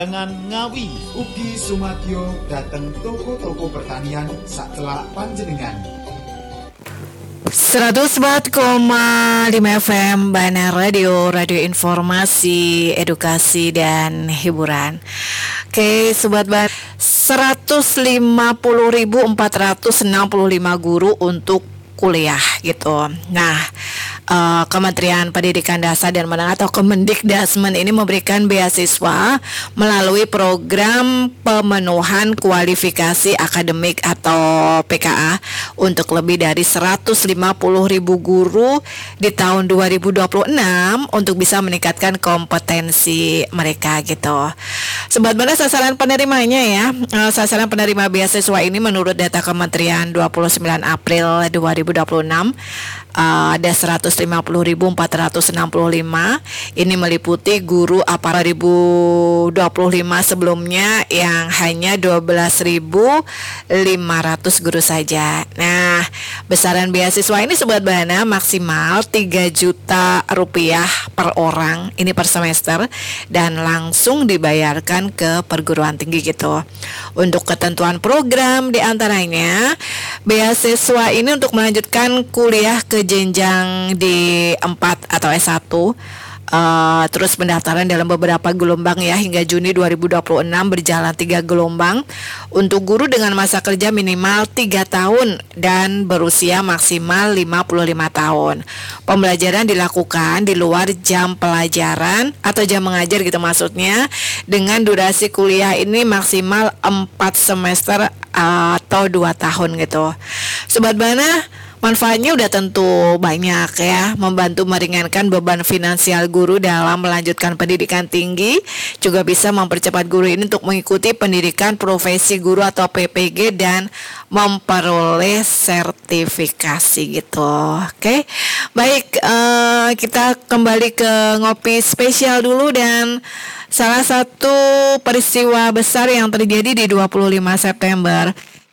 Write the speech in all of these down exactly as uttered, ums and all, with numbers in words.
Dengan Ngawi, Ugi Sumatyo dateng toko-toko pertanian sakelak panjenengan. seratus empat koma lima F M Bana Radio, radio informasi, edukasi, dan hiburan. Oke, Sobat Bana, seratus lima puluh ribu empat ratus enam puluh lima guru untuk kuliah gitu. Nah, Uh, Kementerian Pendidikan Dasar dan Menengah atau Kemendikdasmen ini memberikan beasiswa melalui program pemenuhan kualifikasi akademik atau P K A untuk lebih dari seratus lima puluh ribu guru di tahun dua ribu dua puluh enam untuk bisa meningkatkan kompetensi mereka gitu. Sobat Bana, sasaran penerimanya ya, uh, sasaran penerima beasiswa ini menurut data Kementerian dua puluh sembilan April dua ribu dua puluh enam Uh, ada seratus lima puluh ribu empat ratus enam puluh lima. Ini meliputi guru aparat dua ribu dua puluh lima sebelumnya yang hanya dua belas ribu lima ratus guru saja. Nah, besaran beasiswa ini Sobat Bana maksimal tiga juta rupiah per orang, ini per semester, dan langsung dibayarkan ke perguruan tinggi gitu. Untuk ketentuan program diantaranya beasiswa ini untuk melanjutkan kuliah ke jenjang D empat atau S satu. Uh, terus pendaftaran dalam beberapa gelombang ya, hingga Juni dua ribu dua puluh enam berjalan tiga gelombang untuk guru dengan masa kerja minimal tiga tahun dan berusia maksimal lima puluh lima tahun. Pembelajaran dilakukan di luar jam pelajaran atau jam mengajar gitu maksudnya, dengan durasi kuliah ini maksimal empat semester uh, atau dua tahun gitu. Sobat Bana, manfaatnya udah tentu banyak ya, membantu meringankan beban finansial guru dalam melanjutkan pendidikan tinggi, juga bisa mempercepat guru ini untuk mengikuti pendidikan profesi guru atau P P G dan memperoleh sertifikasi gitu. Oke, baik, uh, kita kembali ke ngopi spesial dulu, dan salah satu peristiwa besar yang terjadi di dua puluh lima September.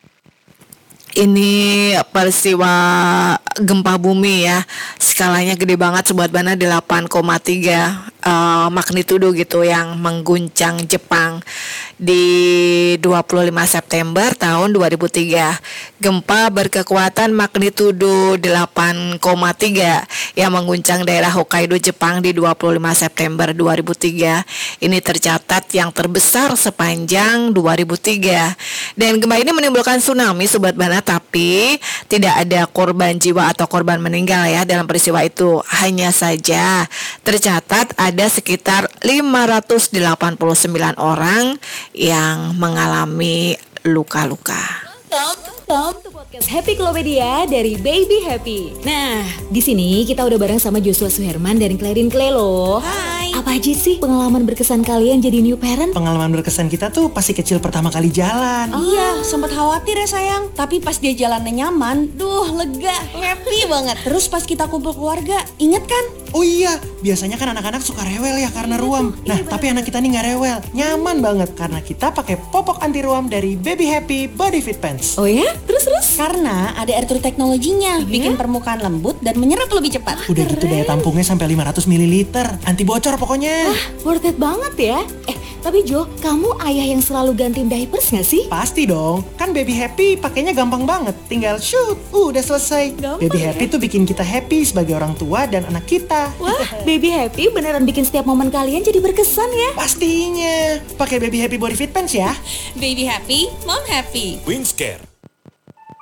Ini peristiwa gempa bumi ya, skalanya gede banget Sobat Bana, delapan koma tiga uh, magnitudo gitu, yang mengguncang Jepang di dua puluh lima September tahun dua ribu tiga. Gempa berkekuatan magnitudo delapan koma tiga yang mengguncang daerah Hokkaido, Jepang di dua puluh lima September dua ribu tiga. Ini tercatat yang terbesar sepanjang dua ribu tiga. Dan gempa ini menimbulkan tsunami Sobat Bana, tapi tidak ada korban jiwa atau korban meninggal ya dalam peristiwa itu. Hanya saja tercatat ada sekitar lima ratus delapan puluh sembilan orang yang mengalami luka-luka. Tom, Tom, to podcast Happy Klopedia dari Baby Happy. Nah, di sini kita udah bareng sama Joshua Suherman dari Clarin Clay loh. Hai. Apa aja sih pengalaman berkesan kalian jadi new parent? Pengalaman berkesan kita tuh pasti kecil pertama kali jalan. Oh. Iya, sempat khawatir ya sayang. Tapi pas dia jalannya nyaman, duh lega, happy banget. Terus pas kita kumpul keluarga, inget kan? Oh iya, biasanya kan anak-anak suka rewel ya karena iya, ruam. Nah, iya, tapi anak kita nih gak rewel, nyaman banget karena kita pakai popok anti ruam dari Baby Happy Body Fit Pants. Oh ya? Terus-terus? Karena ada air true teknologinya, iya? bikin permukaan lembut dan menyerap lebih cepat. Udah gitu daya tampungnya sampai lima ratus mililiter, anti bocor pokoknya. Wah, worth it banget ya. Eh, tapi Jo, kamu ayah yang selalu gantiin diapers gak sih? Pasti dong, kan Baby Happy pakainya gampang banget. Tinggal shoot, uh, udah selesai. Gampang, Baby Happy ya? tuh bikin kita happy sebagai orang tua dan anak kita. Wah, Baby Happy beneran bikin setiap momen kalian jadi berkesan ya. Pastinya, pakai Baby Happy Body Fit Pants ya. Baby Happy, Mom Happy. Winscare,